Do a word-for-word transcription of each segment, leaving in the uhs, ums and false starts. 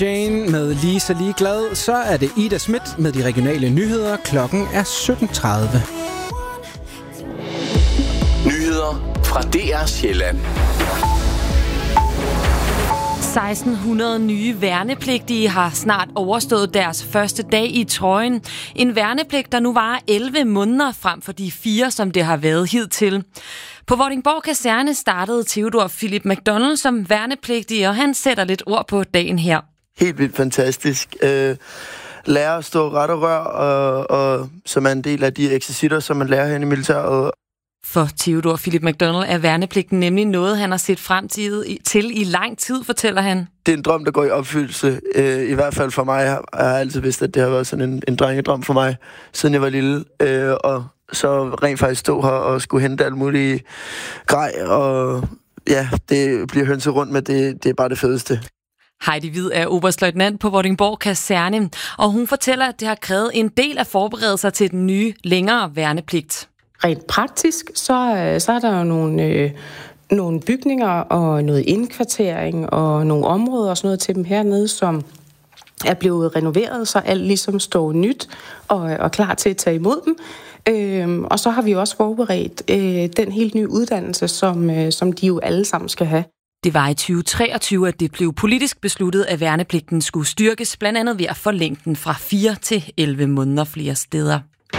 Jane med Lige så ligeglad, så er det Ida Schmidt med de regionale nyheder. Klokken er sytten tredive. Nyheder fra D R Sjælland. seksten hundrede nye værnepligtige har snart overstået deres første dag i trøjen. En værnepligt, der nu varer elleve måneder frem for de fire, som det har været hidtil. På Vordingborg Kaserne startede Theodor Philip McDonald som værnepligtig, og han sætter lidt ord på dagen her. Helt vildt fantastisk. Øh, lære at stå ret og rør, og, og som er en del af de eksercitter, som man lærer her i militæret. For Theodor Philip McDonald er værnepligten nemlig noget, han har set frem til i lang tid, fortæller han. Det er en drøm, der går i opfyldelse. Øh, I hvert fald for mig. Jeg har altid vidst, at det har været sådan en, en drengedrøm for mig, siden jeg var lille. Øh, og så rent faktisk stå her og skulle hente alt muligt grej. Og ja, det bliver hønset rundt med, det, det er bare det fedeste. Heidi Hvid er oberstløjtnant på Vordingborg Kaserne, og hun fortæller, at det har krævet en del af forberedelser til den nye, længere værnepligt. Rent praktisk, så, så er der jo nogle, øh, nogle bygninger og noget indkvartering og nogle områder og sådan noget til dem hernede, som er blevet renoveret, så alt ligesom står nyt og, og klar til at tage imod dem. Øhm, og så har vi også forberedt øh, den helt nye uddannelse, som, øh, som de jo alle sammen skal have. Det var i tyve treogtyve, at det blev politisk besluttet, at værnepligten skulle styrkes, blandt andet ved at forlænge den fra fire til elleve måneder flere steder.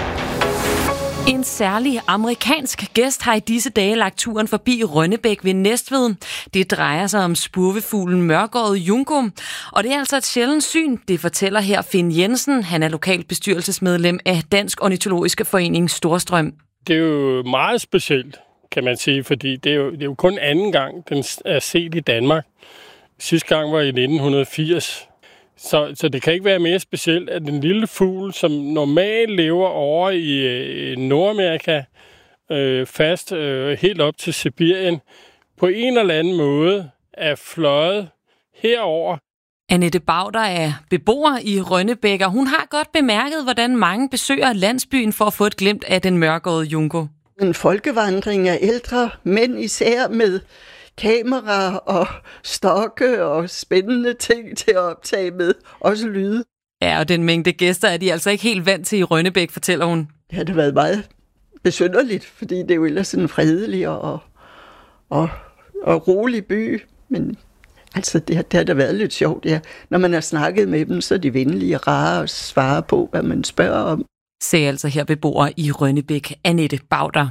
En særlig amerikansk gæst har i disse dage lagt turen forbi Rønnebæk ved Næstved. Det drejer sig om spurvefuglen mørkåret junco, og det er altså et sjældent syn, det fortæller her Finn Jensen. Han er lokalbestyrelsesmedlem af Dansk Ornitologisk Forening Storstrøm. Det er jo meget specielt, kan man sige, fordi det er jo, det er jo kun anden gang, den er set i Danmark. Sidste gang var i nitten firs. Så, så det kan ikke være mere specielt, at en lille fugl, som normalt lever over i øh, Nordamerika, øh, fast øh, helt op til Sibirien, på en eller anden måde er fløjet herover. Annette Bauder er beboer i Rønnebæk, og hun har godt bemærket, hvordan mange besøger landsbyen for at få et glimt af den mørkårede junco. En folkevandring af ældre mænd, især med kamera og stokke og spændende ting til at optage med, også lyde. Ja, og den mængde gæster er de altså ikke helt vant til i Rønnebæk, fortæller hun. Det har det været meget besynderligt, fordi det er jo ellers en fredelig og, og, og rolig by. Men altså, det har, det har da været lidt sjovt, ja. Når man har snakket med dem, så er de venlige og rare og svarer på, hvad man spørger om. Sagde altså her beboer i Rønnebæk, Annette Bauder.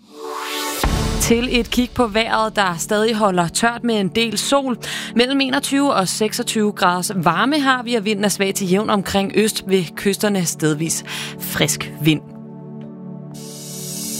Til et kig på vejret, der stadig holder tørt med en del sol. Mellem enogtyve og seksogtyve graders varme har vi, og vinden er svag til jævn omkring øst ved kysterne, stedvis frisk vind.